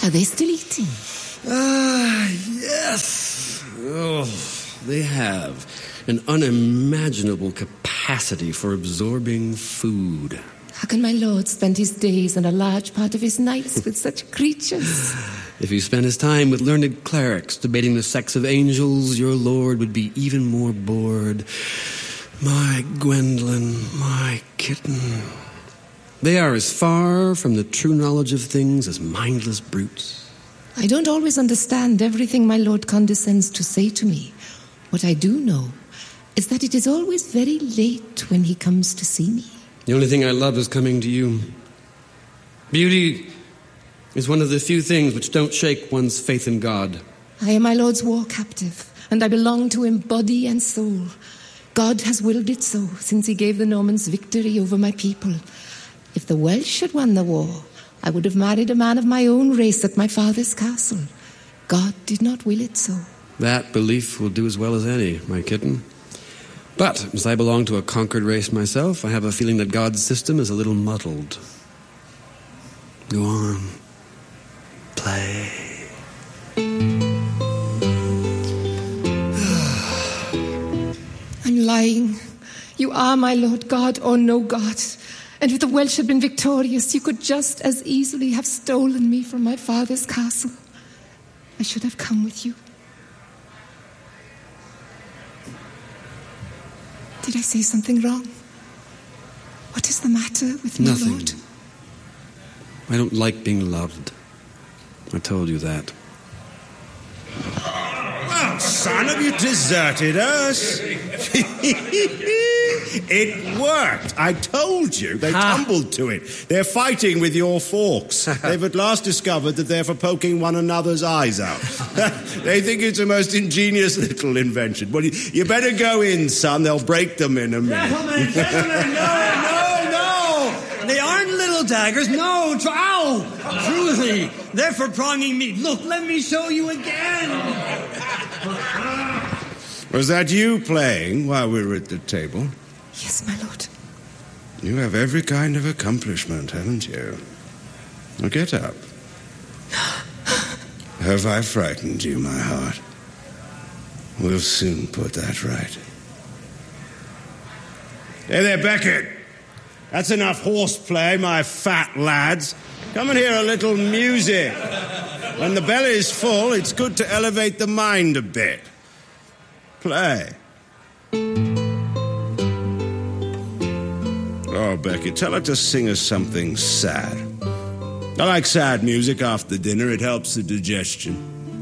Are they still eating? Yes. Oh, they have an unimaginable capacity for absorbing food. How can my lord spend his days and a large part of his nights with such creatures? If he spent his time with learned clerics debating the sex of angels, your lord would be even more bored. My Gwendolyn, my kitten. They are as far from the true knowledge of things as mindless brutes. I don't always understand everything my lord condescends to say to me. What I do know is that it is always very late when he comes to see me. The only thing I love is coming to you. Beauty is one of the few things which don't shake one's faith in God. I am my lord's war captive, and I belong to him body and soul. God has willed it so since he gave the Normans victory over my people. If the Welsh had won the war, I would have married a man of my own race at my father's castle. God did not will it so. That belief will do as well as any, my kitten. But, as I belong to a conquered race myself, I have a feeling that God's system is a little muddled. Go on. Play. I'm lying. You are my Lord God or no God. And if the Welsh had been victorious, you could just as easily have stolen me from my father's castle. I should have come with you. Did I say something wrong? What is the matter with my Nothing. lord? I don't like being loved. I told you that. Well, son, have you deserted us? It worked. I told you. They tumbled to it. They're fighting with your forks. They've at last discovered that they're for poking one another's eyes out. They think it's a most ingenious little invention. Well, you better go in, son. They'll break them in a minute. Gentlemen, no! They aren't little daggers. No, ow! Truly, they're for pronging meat. Look, let me show you again. Was that you playing while we were at the table? Yes, my lord. You have every kind of accomplishment, haven't you? Now get up. Have I frightened you, my heart? We'll soon put that right. Hey there, Beckett. That's enough horseplay, my fat lads. Come and hear a little music. When the belly's full, it's good to elevate the mind a bit. Play. Oh, Beckett, tell her to sing us something sad. I like sad music after dinner. It helps the digestion.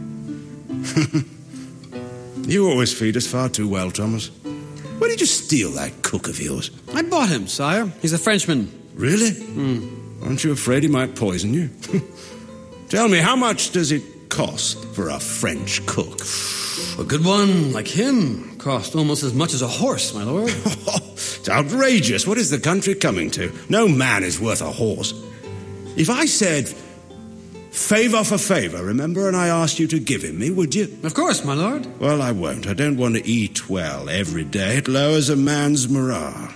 You always feed us far too well, Thomas. Where did you steal that cook of yours? I bought him, sire. He's a Frenchman. Really? Aren't you afraid he might poison you? Tell me, how much does it cost for a French cook? A good one like him cost almost as much as a horse, my lord. It's outrageous. What is the country coming to? No man is worth a horse. If I said, favor for favor, remember, and I asked you to give him me, would you? Of course, my lord. Well, I won't. I don't want to eat well every day. It lowers a man's morale.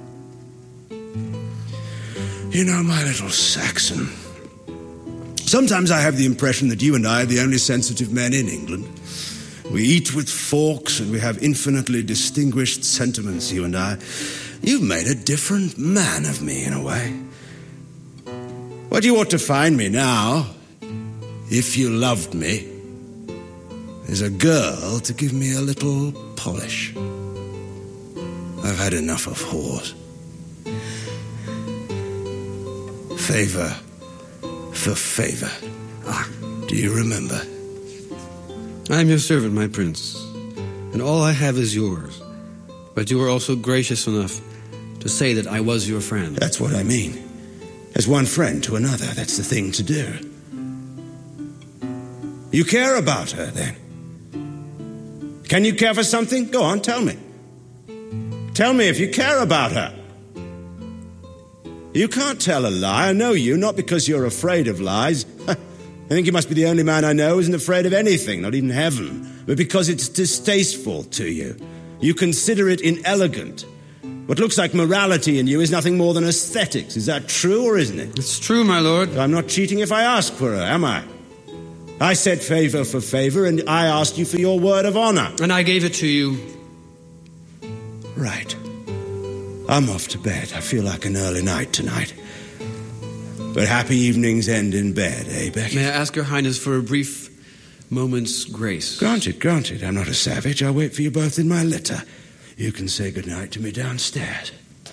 You know, my little Saxon, sometimes I have the impression that you and I are the only sensitive men in England. We eat with forks and we have infinitely distinguished sentiments, you and I. You've made a different man of me, in a way. What you ought to find me now, if you loved me, is a girl to give me a little polish. I've had enough of whores. Favor for favor. Do you remember? I am your servant, my prince, and all I have is yours. But you were also gracious enough to say that I was your friend. That's what I mean. As one friend to another, that's the thing to do. You care about her, then? Can you care for something? Go on, tell me. Tell me if you care about her. You can't tell a lie. I know you, not because you're afraid of lies. I think you must be the only man I know who isn't afraid of anything, not even heaven, but because it's distasteful to you. You consider it inelegant. What looks like morality in you is nothing more than aesthetics. Is that true or isn't it? It's true, my lord. I'm not cheating if I ask for her, am I? I said favor for favor, and I asked you for your word of honor. And I gave it to you. Right. I'm off to bed. I feel like an early night tonight. But happy evenings end in bed, eh, Beckett? May I ask your highness for a brief moment's grace? Granted, granted. I'm not a savage. I'll wait for you both in my litter. You can say goodnight to me downstairs.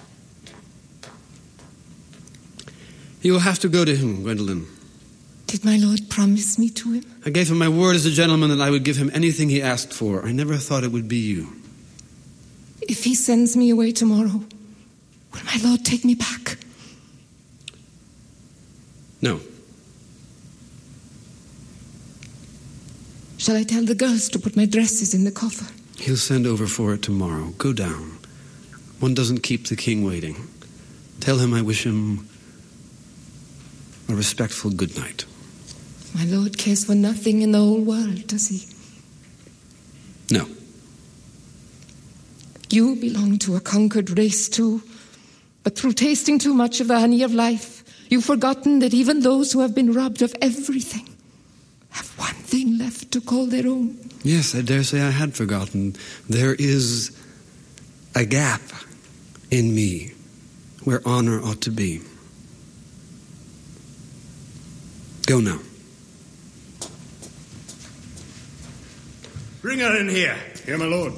You will have to go to him, Gwendolen. Did my lord promise me to him? I gave him my word as a gentleman that I would give him anything he asked for. I never thought it would be you. If he sends me away tomorrow, will my lord take me back? No. Shall I tell the girls to put my dresses in the coffer? He'll send over for it tomorrow. Go down. One doesn't keep the king waiting. Tell him I wish him a respectful good night. My lord cares for nothing in the whole world, does he? No. You belong to a conquered race too, but through tasting too much of the honey of life, you've forgotten that even those who have been robbed of everything have one thing left to call their own. Yes, I dare say I had forgotten. There is a gap in me where honor ought to be. Go now. Bring her in here. Here, my lord.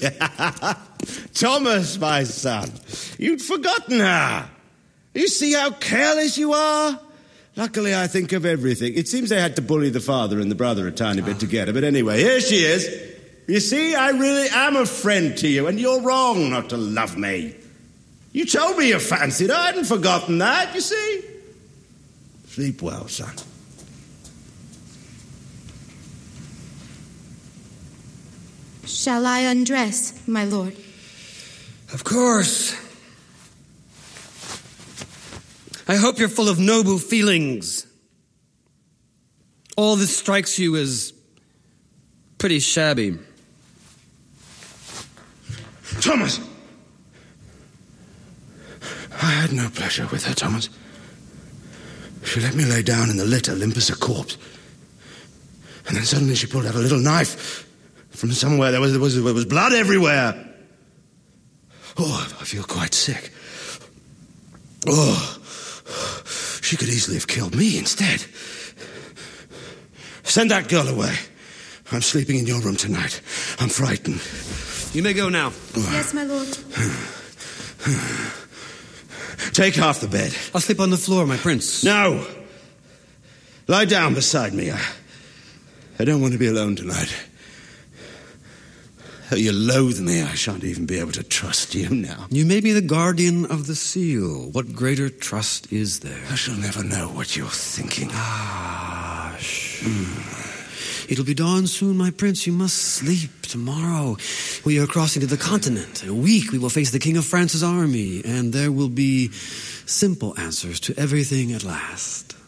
Thomas, my son, you'd forgotten her. You see how careless you are? Luckily, I think of everything. It seems they had to bully the father and the brother a tiny bit together. But anyway, here she is. You see, I really am a friend to you, and you're wrong not to love me. You told me you fancied her. I hadn't forgotten that, you see. Sleep well, son. Shall I undress, my lord? Of course. I hope you're full of noble feelings. All this strikes you as pretty shabby. Thomas! I had no pleasure with her, Thomas. She let me lay down in the litter, limp as a corpse. And then suddenly she pulled out a little knife from somewhere. There was blood everywhere. Oh, I feel quite sick. Oh, she could easily have killed me instead. Send that girl away. I'm sleeping in your room tonight. I'm frightened. You may go now. Yes, my lord. Take half the bed. I'll sleep on the floor, my prince. No. Lie down beside me. I don't want to be alone tonight. Though you loathe me, I shan't even be able to trust you now. You may be the guardian of the seal. What greater trust is there? I shall never know what you're thinking. It'll be dawn soon, my prince. You must sleep. Tomorrow we are crossing to the continent. In a week we will face the King of France's army, and there will be simple answers to everything at last.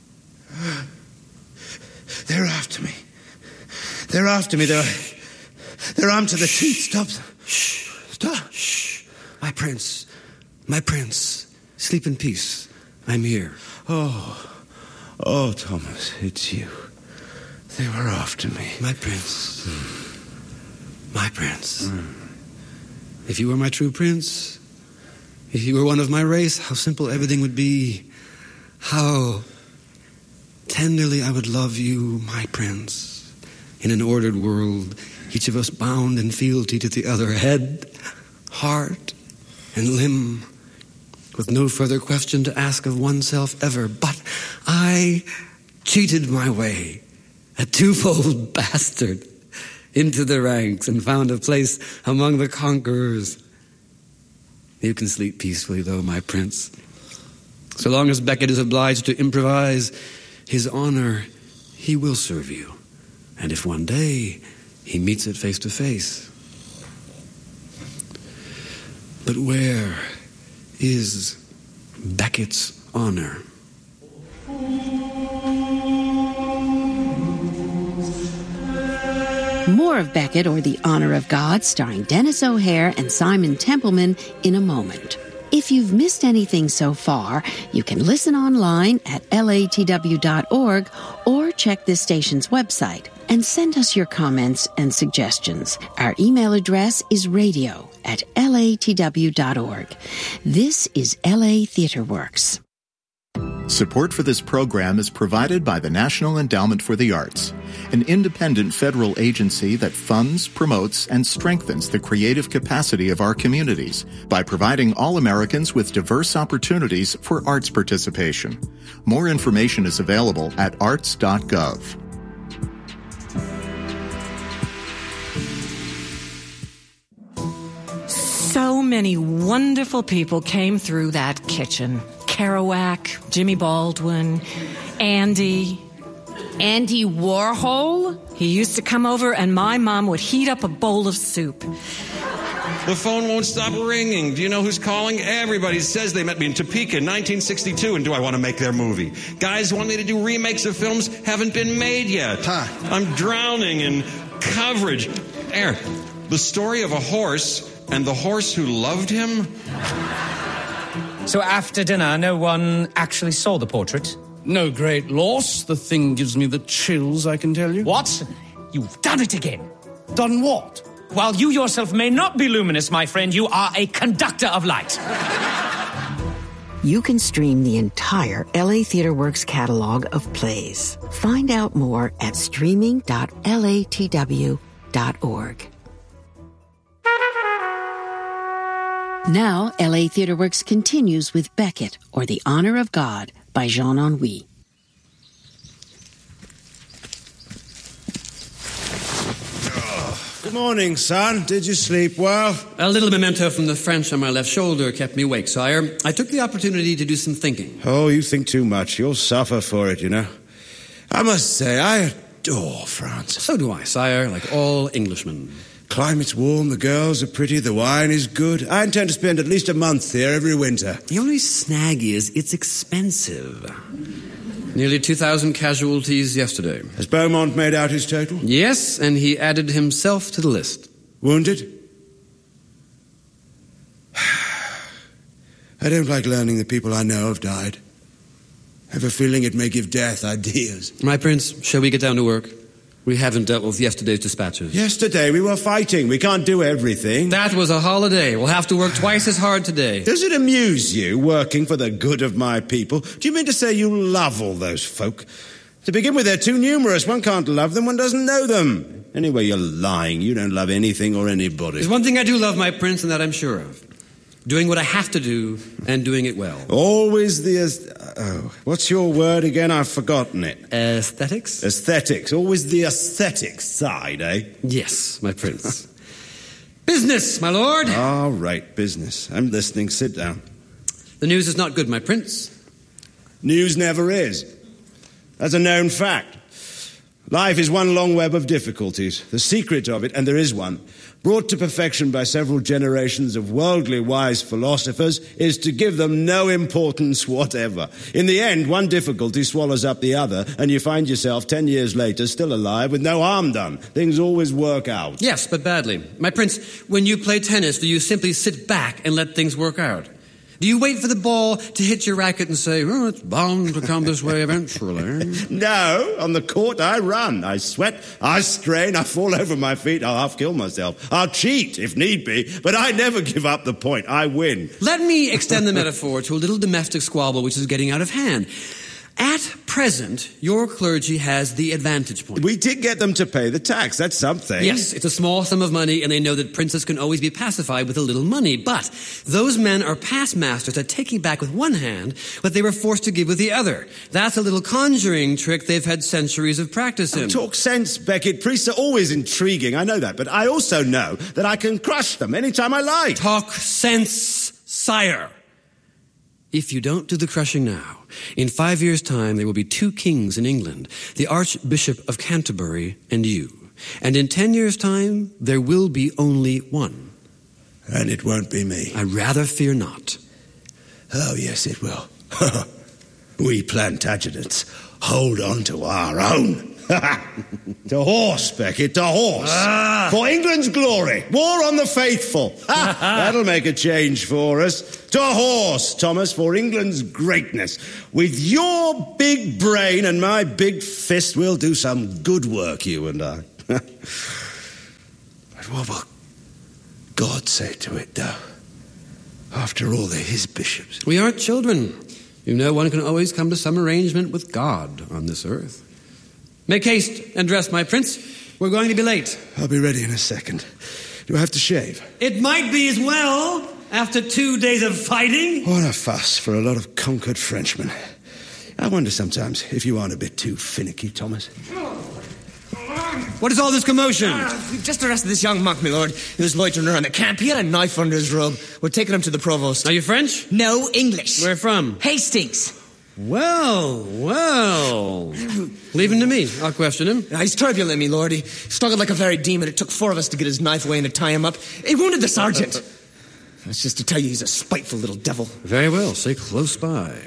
They're after me. They're after me. They're armed to the teeth. Stop. Shh. Stop. Shh. My prince. My prince. Sleep in peace. I'm here. Oh, Thomas, it's you. They were after me. My prince. My prince. If you were my true prince, if you were one of my race, how simple everything would be. How tenderly I would love you, my prince. In an ordered world, each of us bound in fealty to the other, head, heart, and limb, with no further question to ask of oneself ever. But I cheated my way, a twofold bastard, into the ranks and found a place among the conquerors. You can sleep peacefully, though, my prince. So long as Beckett is obliged to improvise his honor, he will serve you. And if one day he meets it face to face. But where is Beckett's honor? More of Beckett or The Honor of God, starring Dennis O'Hare and Simon Templeman, in a moment. If you've missed anything so far, you can listen online at latw.org or check this station's website and send us your comments and suggestions. Our email address is radio@latw.org. This is LA Theatre Works. Support for this program is provided by the National Endowment for the Arts, an independent federal agency that funds, promotes, and strengthens the creative capacity of our communities by providing all Americans with diverse opportunities for arts participation. More information is available at arts.gov. So many wonderful people came through that kitchen. Kerouac, Jimmy Baldwin, Andy. Andy Warhol? He used to come over and my mom would heat up a bowl of soup. The phone won't stop ringing. Do you know who's calling? Everybody says they met me in Topeka in 1962, and do I want to make their movie? Guys want me to do remakes of films haven't been made yet. I'm drowning in coverage. The story of a horse and the horse who loved him? So after dinner, no one actually saw the portrait? No great loss. The thing gives me the chills, I can tell you. What? You've done it again. Done what? While you yourself may not be luminous, my friend, you are a conductor of light. You can stream the entire LA Theatre Works catalog of plays. Find out more at streaming.latw.org. Now, LA Theatre Works continues with Beckett, or The Honor of God, by Jean Ennui. Good morning, son. Did you sleep well? A little memento from the French on my left shoulder kept me awake, sire. I took the opportunity to do some thinking. Oh, you think too much. You'll suffer for it, you know. I must say, I adore France. So do I, sire, like all Englishmen. Climate's warm, the girls are pretty, the wine is good. I intend to spend at least a month here every winter. The only snag is it's expensive. Nearly 2,000 casualties yesterday. Has Beaumont made out his total? Yes, and he added himself to the list. Wounded? I don't like learning that people I know have died. I have a feeling it may give death ideas. My prince, shall we get down to work? We haven't dealt with yesterday's dispatches. Yesterday we were fighting. We can't do everything. That was a holiday. We'll have to work twice as hard today. Does it amuse you, working for the good of my people? Do you mean to say you love all those folk? To begin with, they're too numerous. One can't love them. One doesn't know them. Anyway, you're lying. You don't love anything or anybody. There's one thing I do love, my prince, and that I'm sure of. Doing what I have to do and doing it well. Always what's your word again? I've forgotten it. Aesthetics? Aesthetics. Always the aesthetic side, eh? Yes, my prince. Business, my lord. All right, business. I'm listening. Sit down. The news is not good, my prince. News never is. That's a known fact. Life is one long web of difficulties. The secret of it, and there is one, brought to perfection by several generations of worldly wise philosophers, is to give them no importance whatever. In the end, one difficulty swallows up the other, and you find yourself 10 years later still alive with no harm done. Things always work out. Yes, but badly. My prince, when you play tennis, do you simply sit back and let things work out? Do you wait for the ball to hit your racket and say, oh, it's bound to come this way eventually? No, on the court I run. I sweat, I strain, I fall over my feet, I'll half kill myself. I'll cheat if need be, but I never give up the point. I win. Let me extend the metaphor to a little domestic squabble which is getting out of hand. At present, your clergy has the advantage point. We did get them to pay the tax. That's something. Yes, it's a small sum of money, and they know that princes can always be pacified with a little money. But those men are past masters at taking back with one hand what they were forced to give with the other. That's a little conjuring trick they've had centuries of practice in. Talk sense, Beckett. Priests are always intriguing. I know that. But I also know that I can crush them anytime I like. Talk sense, sire. If you don't do the crushing now, in 5 years' time there will be 2 kings in England, the Archbishop of Canterbury and you. And in 10 years' time, there will be only one. And it won't be me. I rather fear not. Oh, yes, it will. We Plantagenets hold on to our own. To horse, Beckett, to horse. For England's glory. War on the faithful. That'll make a change for us. To horse, Thomas, for England's greatness. With your big brain and my big fist, we'll do some good work, you and I. But what will God say to it, though? After all, they're his bishops. We aren't children. You know, one can always come to some arrangement with God on this earth. Make haste and dress, my prince. We're going to be late. I'll be ready in a second. Do I have to shave? It might be as well, after 2 days of fighting. What a fuss for a lot of conquered Frenchmen. I wonder sometimes if you aren't a bit too finicky, Thomas. What is all this commotion? We've just arrested this young monk, my lord. He was loitering around the camp. He had a knife under his robe. We're taking him to the provost. Are you French? No, English. Where from? Hastings. Well. Leave him to me. I'll question him. He's turbulent, my lord. He struggled like a very demon. It took 4 of us to get his knife away and to tie him up. He wounded the sergeant. That's just to tell you he's a spiteful little devil. Very well. Stay close by.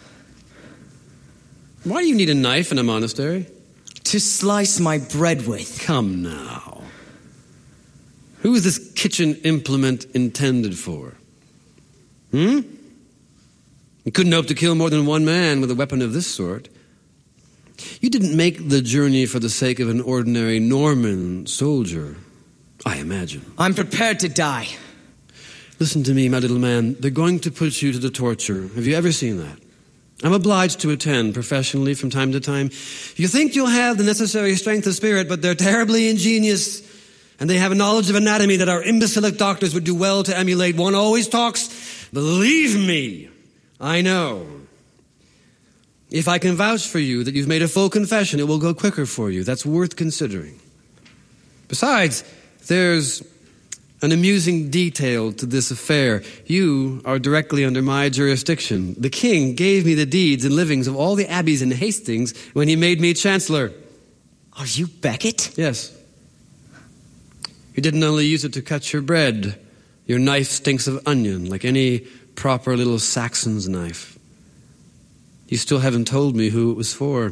Why do you need a knife in a monastery? To slice my bread with. Come now. Who is this kitchen implement intended for? You couldn't hope to kill more than one man with a weapon of this sort. You didn't make the journey for the sake of an ordinary Norman soldier, I imagine. I'm prepared to die. Listen to me, my little man. They're going to put you to the torture. Have you ever seen that? I'm obliged to attend professionally from time to time. You think you'll have the necessary strength of spirit, but they're terribly ingenious, and they have a knowledge of anatomy that our imbecilic doctors would do well to emulate. One always talks. Believe me, I know. If I can vouch for you that you've made a full confession, it will go quicker for you. That's worth considering. Besides, there's an amusing detail to this affair. You are directly under my jurisdiction. The king gave me the deeds and livings of all the abbeys in Hastings when he made me chancellor. Are you Beckett? Yes. You didn't only use it to cut your bread. Your knife stinks of onion, like any proper little Saxon's knife. You still haven't told me who it was for.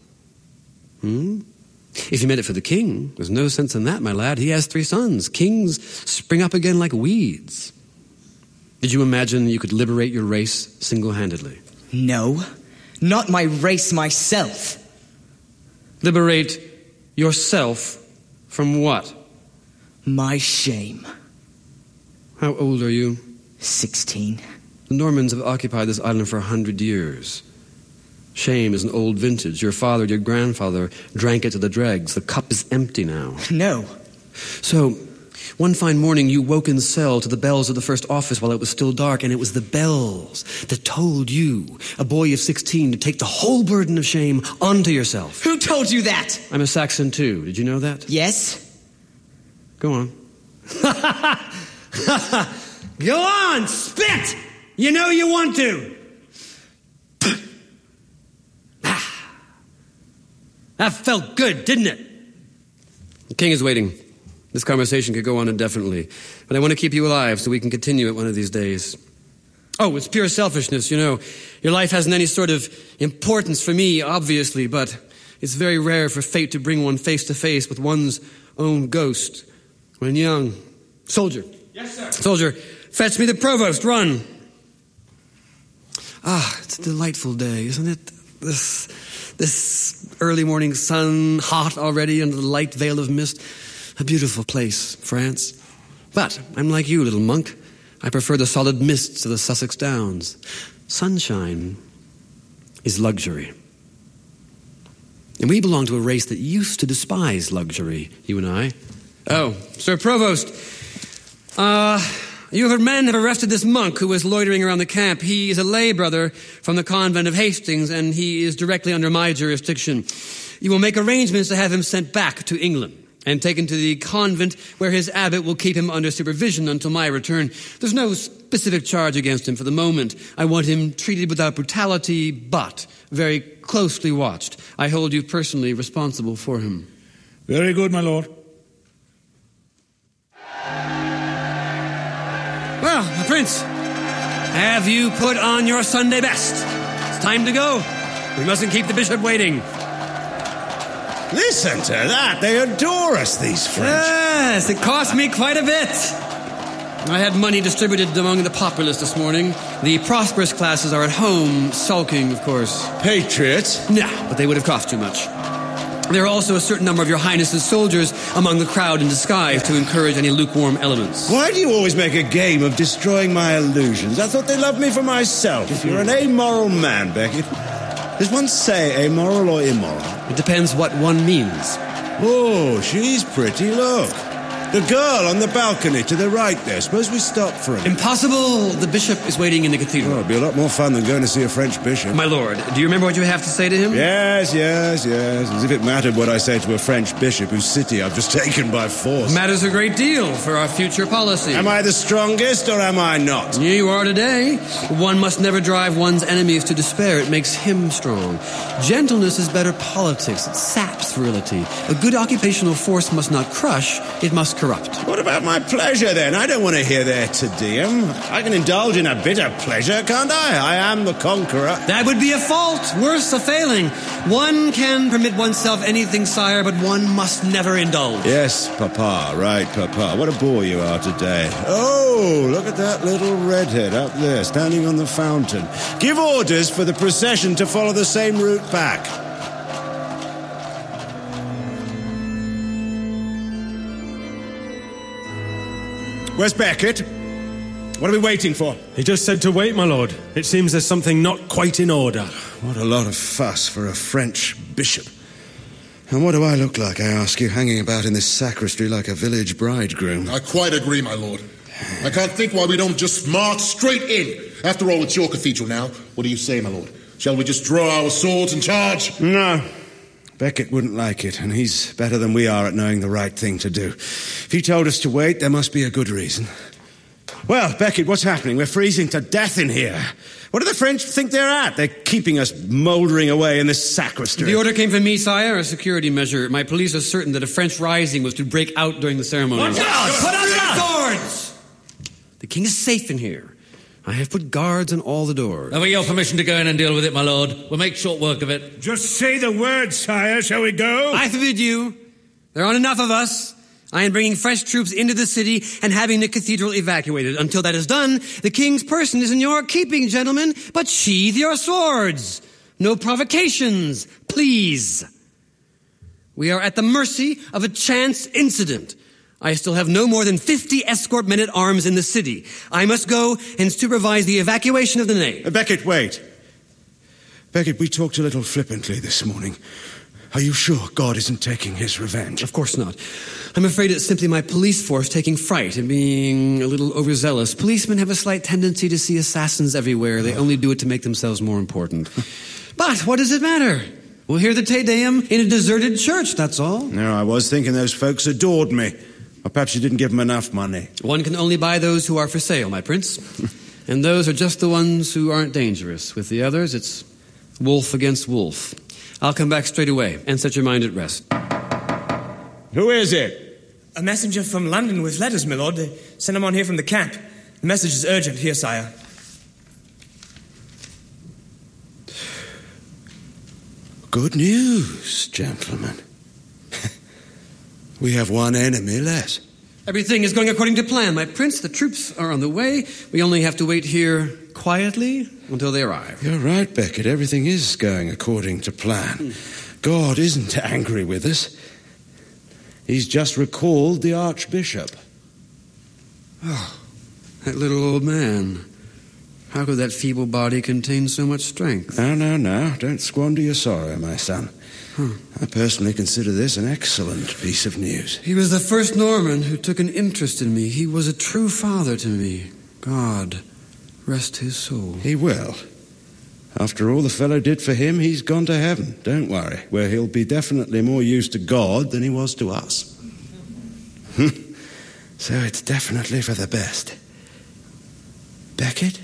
If you meant it for the king, there's no sense in that, my lad. He has 3 sons. Kings spring up again like weeds. Did you imagine you could liberate your race single-handedly? No, not my race myself. Liberate yourself from what? My shame. How old are you? 16. The Normans have occupied this island for 100 years. Shame is an old vintage. Your father, your grandfather drank it to the dregs. The cup is empty now. No. So, one fine morning you woke in the cell to the bells of the first office while it was still dark, and it was the bells that told you, a boy of 16, to take the whole burden of shame onto yourself. Who told you that? I'm a Saxon too. Did you know that? Yes. Go on. Go on, spit! You know you want to. That felt good, didn't it? The king is waiting. This conversation could go on indefinitely, but I want to keep you alive so we can continue it one of these days. Oh, it's pure selfishness, you know. Your life hasn't any sort of importance for me, obviously, but it's very rare for fate to bring one face to face with one's own ghost when young. Soldier. Yes, sir. Soldier, fetch me the provost, run. It's a delightful day, isn't it? This early morning sun, hot already under the light veil of mist. A beautiful place, France. But I'm like you, little monk. I prefer the solid mists of the Sussex Downs. Sunshine is luxury. And we belong to a race that used to despise luxury, you and I. Oh, Sir Provost, your men have arrested this monk who was loitering around the camp. He is a lay brother from the convent of Hastings, and he is directly under my jurisdiction. You will make arrangements to have him sent back to England and taken to the convent where his abbot will keep him under supervision until my return. There's no specific charge against him for the moment. I want him treated without brutality, but very closely watched. I hold you personally responsible for him. Very good, my lord. Well, Prince, have you put on your Sunday best? It's time to go. We mustn't keep the bishop waiting. Listen to that. They adore us, these French. Yes, it cost me quite a bit. I had money distributed among the populace this morning. The prosperous classes are at home, sulking, of course. Patriots? No, but they would have cost too much. There are also a certain number of your highness's soldiers among the crowd in disguise to encourage any lukewarm elements. Why do you always make a game of destroying my illusions? I thought they loved me for myself. You're an amoral man, Beckett. Does one say amoral or immoral? It depends what one means. Oh, she's pretty, look. The girl on the balcony to the right there. Suppose we stop for a minute. Impossible. The bishop is waiting in the cathedral. Oh, it'd be a lot more fun than going to see a French bishop. My lord, do you remember what you have to say to him? Yes. As if it mattered what I say to a French bishop whose city I've just taken by force. Matters a great deal for our future policy. Am I the strongest or am I not? You are today. One must never drive one's enemies to despair. It makes him strong. Gentleness is better politics. It saps virility. A good occupational force must not crush, it must corrupt. What about my pleasure, then? I don't want to hear their Te Deum. I can indulge in a bit of pleasure, can't I? I am the conqueror. That would be a fault, worse a failing. One can permit oneself anything, sire, but one must never indulge. Yes, Papa, right, Papa. What a boy you are today. Oh, look at that little redhead up there, standing on the fountain. Give orders for the procession to follow the same route back. Where's Beckett? What are we waiting for? He just said to wait, my lord. It seems there's something not quite in order. What a lot of fuss for a French bishop. And what do I look like, I ask you, hanging about in this sacristy like a village bridegroom? I quite agree, my lord. I can't think why we don't just march straight in. After all, it's your cathedral now. What do you say, my lord? Shall we just draw our swords and charge? No. Beckett wouldn't like it, and he's better than we are at knowing the right thing to do. If he told us to wait, there must be a good reason. Well, Beckett, what's happening? We're freezing to death in here. What do the French think they're at? They're keeping us mouldering away in this sacristy. The order came from me, sire, a security measure. My police are certain that a French rising was to break out during the ceremony. Watch out! Put up your swords! The king is safe in here. I have put guards on all the doors. Have we your permission to go in and deal with it, my lord? We'll make short work of it. Just say the word, sire. Shall we go? I forbid you. There aren't enough of us. I am bringing fresh troops into the city and having the cathedral evacuated. Until that is done, the king's person is in your keeping, gentlemen. But sheathe your swords. No provocations, please. We are at the mercy of a chance incident. I still have no more than 50 escort men-at-arms in the city. I must go and supervise the evacuation of the nave. Beckett, wait. Beckett, we talked a little flippantly this morning. Are you sure God isn't taking his revenge? Of course not. I'm afraid it's simply my police force taking fright and being a little overzealous. Policemen have a slight tendency to see assassins everywhere. They only do it to make themselves more important. But what does it matter? We'll hear the Te Deum in a deserted church, that's all. No, I was thinking those folks adored me. Or perhaps you didn't give them enough money. One can only buy those who are for sale, my prince. And those are just the ones who aren't dangerous. With the others, it's wolf against wolf. I'll come back straight away and set your mind at rest. Who is it? A messenger from London with letters, my lord. They sent him on here from the camp. The message is urgent. Here, sire. Good news, gentlemen. We have one enemy less. Everything is going according to plan, my prince. The troops are on the way. We only have to wait here quietly until they arrive. You're right, Beckett. Everything is going according to plan. God isn't angry with us. He's just recalled the Archbishop. Oh, that little old man. How could that feeble body contain so much strength? No. Don't squander your sorrow, my son. I personally consider this an excellent piece of news. He was the first Norman who took an interest in me. He was a true father to me. God, rest his soul. He will. After all the fellow did for him, he's gone to heaven. Don't worry, where he'll be definitely more used to God than he was to us. So it's definitely for the best. Beckett?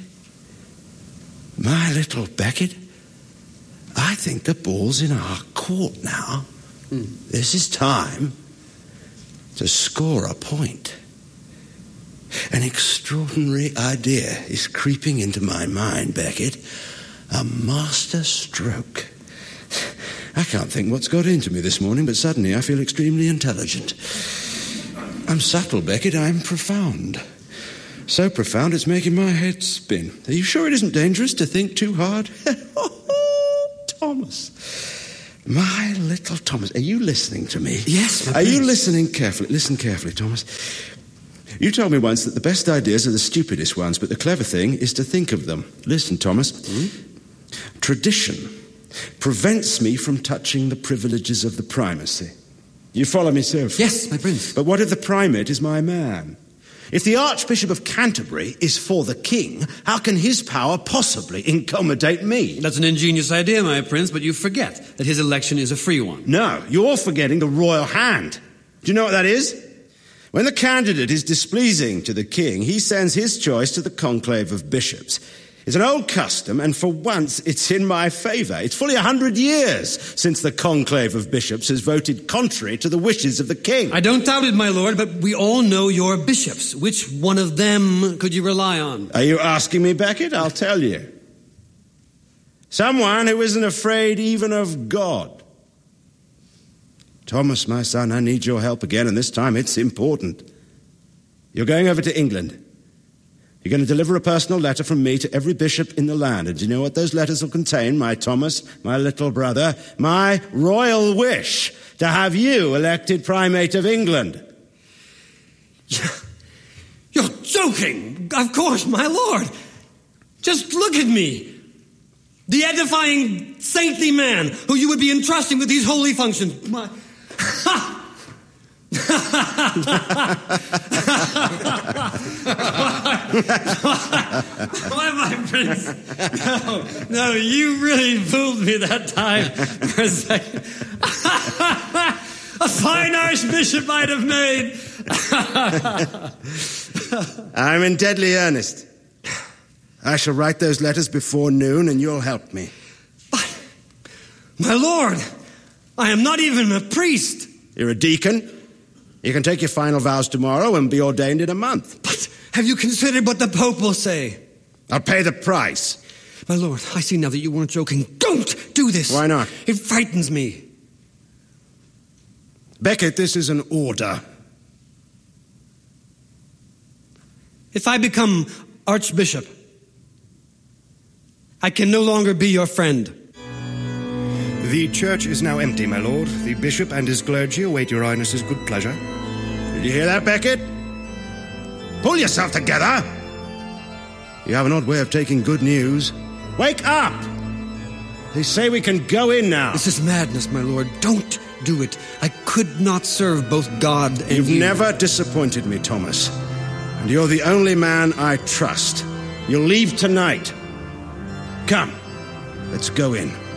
My little Beckett? I think the ball's in our court now. This is time to score a point. An extraordinary idea is creeping into my mind, Beckett. A master stroke. I can't think what's got into me this morning, but suddenly I feel extremely intelligent. I'm subtle, Beckett. I'm profound. So profound it's making my head spin. Are you sure it isn't dangerous to think too hard? Thomas. My little Thomas. Are you listening to me? Yes, my Are you prince. listening carefully? Listen carefully, Thomas. You told me once that the best ideas are the stupidest ones, but the clever thing is to think of them. Listen, Thomas. Tradition prevents me from touching the privileges of the primacy. You follow me so far? Yes, my prince. But what if the primate is my man? If the Archbishop of Canterbury is for the king, how can his power possibly incommodate me? That's an ingenious idea, my prince, but you forget that his election is a free one. No, you're forgetting the royal hand. Do you know what that is? When the candidate is displeasing to the king, he sends his choice to the conclave of bishops. It's an old custom, and for once it's in my favour. It's fully 100 years since the conclave of bishops has voted contrary to the wishes of the king. I don't doubt it, my lord, but we all know your bishops. Which one of them could you rely on? Are you asking me, Beckett? I'll tell you. Someone who isn't afraid even of God. Thomas, my son, I need your help again, and this time it's important. You're going over to England. You're going to deliver a personal letter from me to every bishop in the land. And do you know what those letters will contain, my Thomas, my little brother? My royal wish to have you elected Primate of England. You're joking! Of course, my lord! Just look at me! The edifying, saintly man who you would be entrusting with these holy functions. Why, my prince? No, you really fooled me that time for a second. A fine archbishop I'd have made. I'm in deadly earnest. I shall write those letters before noon, and you'll help me. But, my lord, I am not even a priest. You're a deacon. You can take your final vows tomorrow and be ordained in a month. But have you considered what the Pope will say? I'll pay the price. My lord, I see now that you weren't joking. Don't do this. Why not? It frightens me. Beckett, this is an order. If I become archbishop, I can no longer be your friend. The church is now empty, my lord. The bishop and his clergy await your highness's good pleasure. Did you hear that, Beckett? Pull yourself together! You have an odd way of taking good news. Wake up! They say we can go in now. This is madness, my lord. Don't do it. I could not serve both God and You've you. never disappointed me, Thomas. And you're the only man I trust. You'll leave tonight. Come, let's go in.